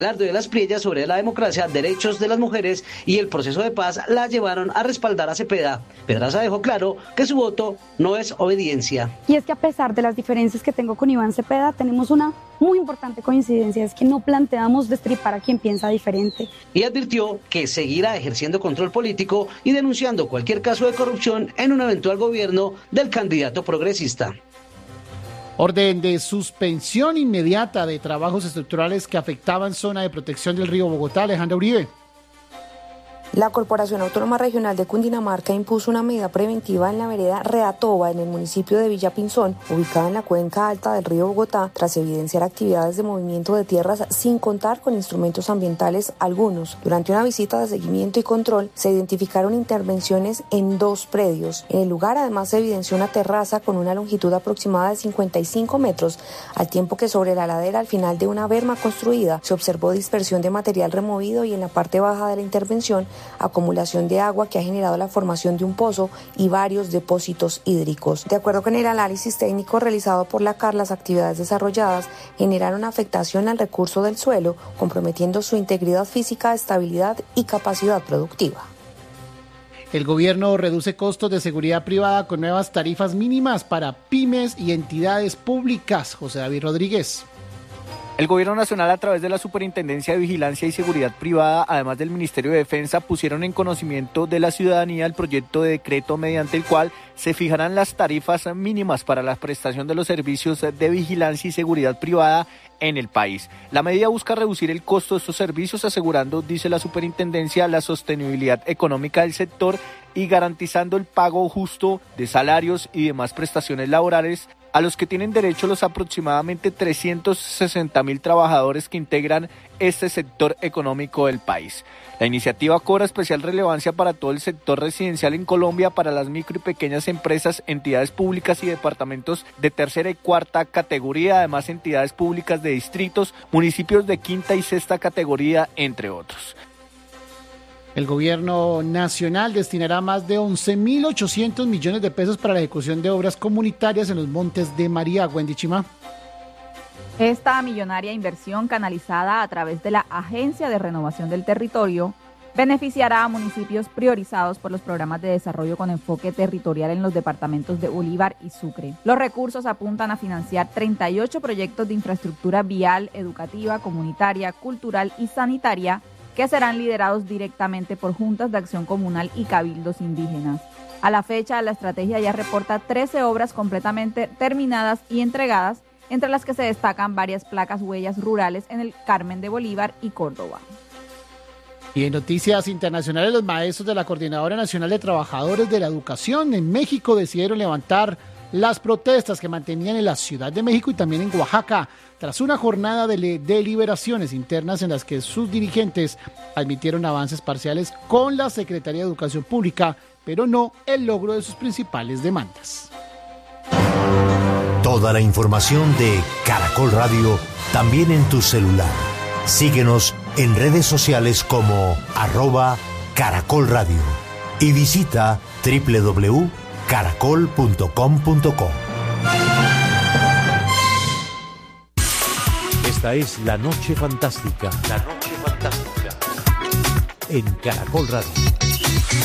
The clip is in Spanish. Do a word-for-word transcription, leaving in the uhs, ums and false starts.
Abelardo y de las Priellas sobre la democracia, derechos de las mujeres y el proceso de paz la llevaron a respaldar a Cepeda. Pedraza dejó claro que su voto no es obediencia. Y es que a pesar de las diferencias que tengo con Iván Cepeda, tenemos una muy importante coincidencia, es que no planteamos destripar a quien piensa diferente. Y advirtió que seguirá ejerciendo control político y denunciando cualquier caso de corrupción en un eventual gobierno del candidato progresista. Orden de suspensión inmediata de trabajos estructurales que afectaban zona de protección del río Bogotá. Alejandra Uribe. La Corporación Autónoma Regional de Cundinamarca impuso una medida preventiva en la vereda Reatoba, en el municipio de Villapinzón, ubicada en la cuenca alta del río Bogotá, tras evidenciar actividades de movimiento de tierras sin contar con instrumentos ambientales algunos. Durante una visita de seguimiento y control, se identificaron intervenciones en dos predios. En el lugar, además, se evidenció una terraza con una longitud aproximada de cincuenta y cinco metros, al tiempo que sobre la ladera, al final de una berma construida, se observó dispersión de material removido y en la parte baja de la intervención, acumulación de agua que ha generado la formación de un pozo y varios depósitos hídricos. De acuerdo con el análisis técnico realizado por la C A R, las actividades desarrolladas generaron afectación al recurso del suelo, comprometiendo su integridad física, estabilidad y capacidad productiva. El gobierno reduce costos de seguridad privada con nuevas tarifas mínimas para pymes y entidades públicas. José David Rodríguez. El Gobierno Nacional, a través de la Superintendencia de Vigilancia y Seguridad Privada, además del Ministerio de Defensa, pusieron en conocimiento de la ciudadanía el proyecto de decreto mediante el cual se fijarán las tarifas mínimas para la prestación de los servicios de vigilancia y seguridad privada en el país. La medida busca reducir el costo de estos servicios, asegurando, dice la Superintendencia, la sostenibilidad económica del sector y garantizando el pago justo de salarios y demás prestaciones laborales a los que tienen derecho los aproximadamente trescientos sesenta mil trabajadores que integran este sector económico del país. La iniciativa cobra especial relevancia para todo el sector residencial en Colombia, para las micro y pequeñas empresas, entidades públicas y departamentos de tercera y cuarta categoría, además entidades públicas de distritos, municipios de quinta y sexta categoría, entre otros. El gobierno nacional destinará más de once mil ochocientos millones de pesos para la ejecución de obras comunitarias en los Montes de María. Wendy Chima. Esta millonaria inversión, canalizada a través de la Agencia de Renovación del Territorio, beneficiará a municipios priorizados por los programas de desarrollo con enfoque territorial en los departamentos de Bolívar y Sucre. Los recursos apuntan a financiar treinta y ocho proyectos de infraestructura vial, educativa, comunitaria, cultural y sanitaria, que serán liderados directamente por juntas de acción comunal y cabildos indígenas. A la fecha, la estrategia ya reporta trece obras completamente terminadas y entregadas, entre las que se destacan varias placas huellas rurales en el Carmen de Bolívar y Córdoba. Y en noticias internacionales, los maestros de la Coordinadora Nacional de Trabajadores de la Educación en México decidieron levantar las protestas que mantenían en la Ciudad de México y también en Oaxaca, tras una jornada de deliberaciones internas en las que sus dirigentes admitieron avances parciales con la Secretaría de Educación Pública, pero no el logro de sus principales demandas. Toda la información de Caracol Radio también en tu celular. Síguenos en redes sociales como arroba Caracol Radio y visita doble u doble u doble u punto caracol punto com punto co. Esta es La Noche Fantástica. La Noche Fantástica. En Caracol Radio.